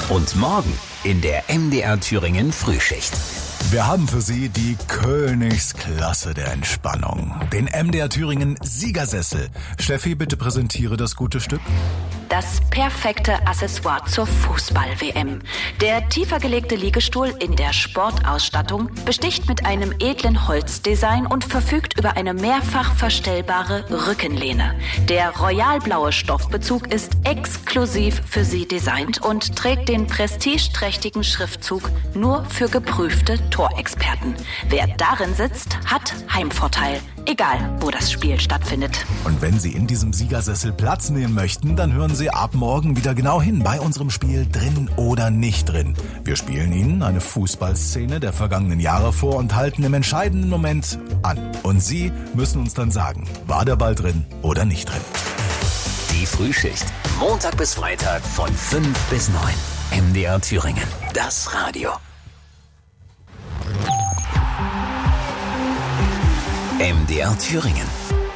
Und morgen in der MDR Thüringen Frühschicht. Wir haben für Sie die Königsklasse der Entspannung. Den MDR Thüringen Siegersessel. Steffi, bitte präsentiere das gute Stück. Das perfekte Accessoire zur Fußball-WM. Der tiefer gelegte Liegestuhl in der Sportausstattung besticht mit einem edlen Holzdesign und verfügt über eine mehrfach verstellbare Rückenlehne. Der royalblaue Stoffbezug ist exklusiv für Sie designt und trägt den prestigeträchtigen Schriftzug nur für geprüfte Torexperten. Wer darin sitzt, hat Heimvorteil. Egal, wo das Spiel stattfindet. Und wenn Sie in diesem Siegersessel Platz nehmen möchten, dann hören Sie ab morgen wieder genau hin bei unserem Spiel Drin oder nicht drin. Wir spielen Ihnen eine Fußballszene der vergangenen Jahre vor und halten im entscheidenden Moment an. Und Sie müssen uns dann sagen, war der Ball drin oder nicht drin. Die Frühschicht. Montag bis Freitag von 5 bis 9. MDR Thüringen. Das Radio. MDR Thüringen.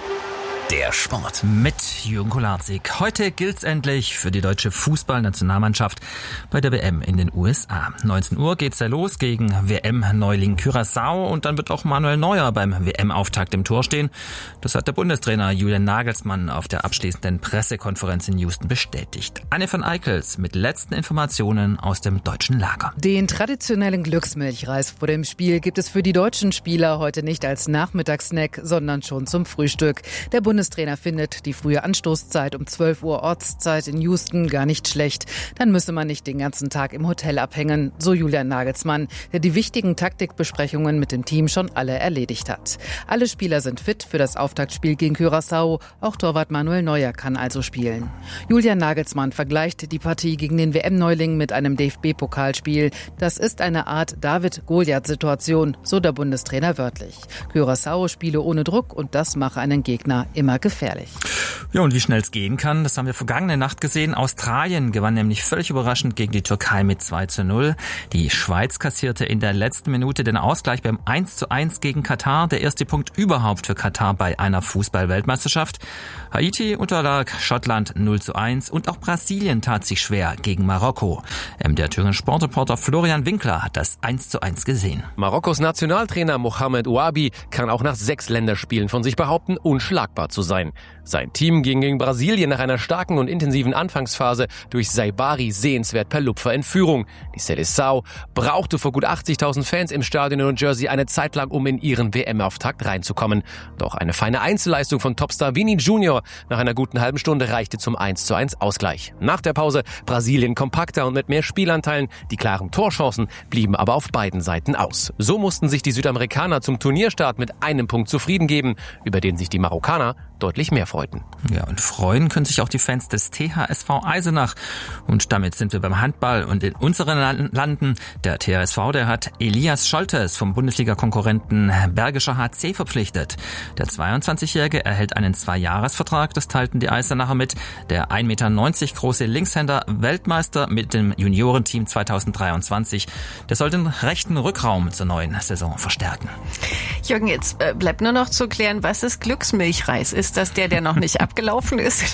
Der Sport. Mit Jürgen Kolarczyk. Heute gilt's endlich für die deutsche Fußballnationalmannschaft bei der WM in den USA. 19 Uhr geht's ja los gegen WM-Neuling Curaçao und dann wird auch Manuel Neuer beim WM-Auftakt im Tor stehen. Das hat der Bundestrainer Julian Nagelsmann auf der abschließenden Pressekonferenz in Houston bestätigt. Anne von Eickels mit letzten Informationen aus dem deutschen Lager. Den traditionellen Glücksmilchreis vor dem Spiel gibt es für die deutschen Spieler heute nicht als Nachmittagssnack, sondern schon zum Frühstück. Der Bundestrainer findet die frühe Anstoßzeit um 12 Uhr Ortszeit in Houston gar nicht schlecht. Dann müsse man nicht den ganzen Tag im Hotel abhängen, so Julian Nagelsmann, der die wichtigen Taktikbesprechungen mit dem Team schon alle erledigt hat. Alle Spieler sind fit für das Auftaktspiel gegen Curaçao. Auch Torwart Manuel Neuer kann also spielen. Julian Nagelsmann vergleicht die Partie gegen den WM-Neuling mit einem DFB-Pokalspiel. Das ist eine Art David-Goliath-Situation, so der Bundestrainer wörtlich. Curaçao spiele ohne Druck und das mache einen Gegner immer gefährlich. Ja, und wie schnell es gehen kann, das haben wir vergangene Nacht gesehen. Australien gewann nämlich völlig überraschend gegen die Türkei mit 2:0. Die Schweiz kassierte in der letzten Minute den Ausgleich beim 1:1 gegen Katar. Der erste Punkt überhaupt für Katar bei einer Fußball-Weltmeisterschaft. Haiti unterlag Schottland 0:1 und auch Brasilien tat sich schwer gegen Marokko. Der Thüringer Sportreporter Florian Winkler hat das 1:1 gesehen. Marokkos Nationaltrainer Mohamed Ouabi kann auch nach 6 Länderspielen von sich behaupten, unschlagbar zu sein. Sein Team ging gegen Brasilien nach einer starken und intensiven Anfangsphase durch Saibari sehenswert per Lupfer in Führung. Die Seleção brauchte vor gut 80.000 Fans im Stadion in New Jersey eine Zeit lang, um in ihren WM-Auftakt reinzukommen. Doch eine feine Einzelleistung von Topstar Vini Junior nach einer guten halben Stunde reichte zum 1:1 Ausgleich. Nach der Pause Brasilien kompakter und mit mehr Spielanteilen. Die klaren Torchancen blieben aber auf beiden Seiten aus. So mussten sich die Südamerikaner zum Turnierstart mit einem Punkt zufrieden geben, über den sich die Marokkaner deutlich mehr freuten. Ja, und freuen können sich auch die Fans des THSV Eisenach. Und damit sind wir beim Handball und in unseren Landen. Der THSV, der hat Elias Scholtes vom Bundesliga-Konkurrenten Bergischer HC verpflichtet. Der 22-Jährige erhält einen 2-Jahres-Vertrag, das teilten die Eisenacher mit. Der 1,90 Meter große Linkshänder Weltmeister mit dem Juniorenteam 2023. Der soll den rechten Rückraum zur neuen Saison verstärken. Jürgen, jetzt bleibt nur noch zu klären, was ist Glücksmilchreis? Ist das der noch nicht abgelaufen ist?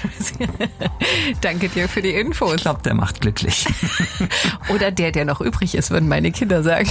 Danke dir für die Infos. Ich glaube, der macht glücklich. Oder der noch übrig ist, würden meine Kinder sagen.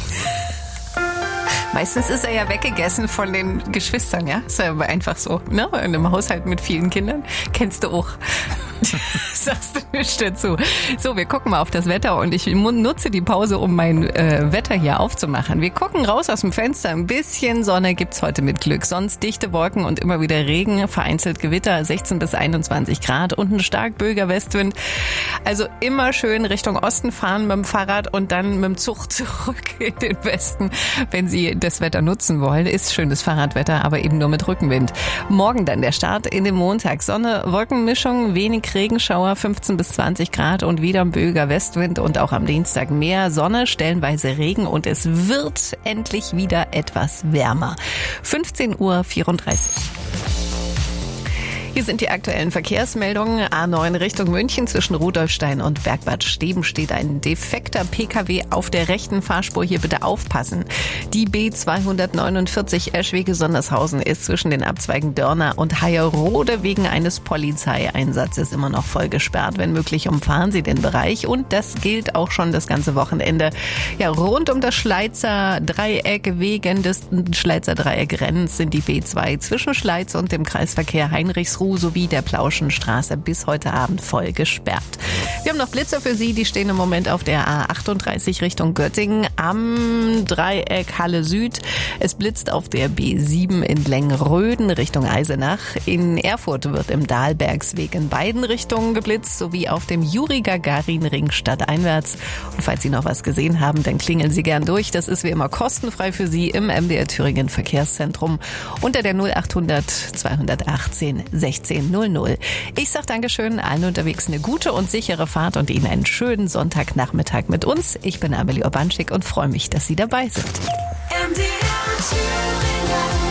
Meistens ist er ja weggegessen von den Geschwistern, ja? Ist ja aber einfach so, ne? In einem Haushalt mit vielen Kindern. Kennst du auch. Sagst du nichts dazu. So, wir gucken mal auf das Wetter und ich nutze die Pause, um mein Wetter hier aufzumachen. Wir gucken raus aus dem Fenster. Ein bisschen Sonne gibt's heute mit Glück. Sonst dichte Wolken und immer wieder Regen, vereinzelt Gewitter, 16 bis 21 Grad und ein stark böiger Westwind. Also immer schön Richtung Osten fahren mit dem Fahrrad und dann mit dem Zug zurück in den Westen, wenn Sie das Wetter nutzen wollen. Ist schönes Fahrradwetter, aber eben nur mit Rückenwind. Morgen dann der Start in den Montag. Sonne, Wolkenmischung, wenig Regenschauer, 15 bis 20 Grad und wieder ein böiger Westwind und auch am Dienstag mehr Sonne, stellenweise Regen und es wird endlich wieder etwas wärmer. 15:34 Uhr. Hier sind die aktuellen Verkehrsmeldungen. A9 Richtung München zwischen Rudolfstein und Bergbad Steben steht ein defekter Pkw auf der rechten Fahrspur. Hier bitte aufpassen. Die B249 Eschwege-Sondershausen ist zwischen den Abzweigen Dörner und Heierode wegen eines Polizeieinsatzes immer noch voll gesperrt. Wenn möglich, umfahren Sie den Bereich. Und das gilt auch schon das ganze Wochenende. Ja, rund um das Schleizer Dreieck, wegen des Schleizer Dreieck-Rennens sind die B2 zwischen Schleiz und dem Kreisverkehr Heinrichsruh sowie der Plauschenstraße bis heute Abend voll gesperrt. Wir haben noch Blitzer für Sie, die stehen im Moment auf der A38 Richtung Göttingen am Dreieck Halle Süd. Es blitzt auf der B7 in Lengröden Richtung Eisenach. In Erfurt wird im Dahlbergsweg in beiden Richtungen geblitzt, sowie auf dem Juri-Gagarin-Ring stadteinwärts. Und falls Sie noch was gesehen haben, dann klingeln Sie gern durch. Das ist wie immer kostenfrei für Sie im MDR Thüringen Verkehrszentrum unter der 0800 218 1600. Ich sage Dankeschön, allen unterwegs eine gute und sichere Fahrt und Ihnen einen schönen Sonntagnachmittag mit uns. Ich bin Amelie Urbanschik und freue mich, dass Sie dabei sind.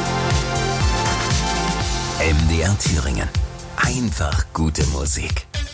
MDR Thüringen. Einfach gute Musik.